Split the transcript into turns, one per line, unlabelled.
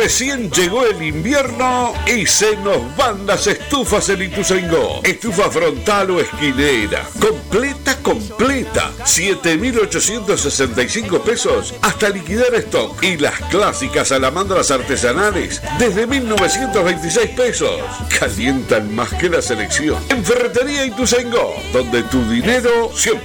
Recién llegó el invierno y se nos van las estufas en Ituzaingó. Estufa frontal o esquinera, completa, 7.865 pesos hasta liquidar stock. Y las clásicas salamandras artesanales desde 1.926 pesos. Calientan más que la selección. En Ferretería Ituzaingó, donde tu dinero siempre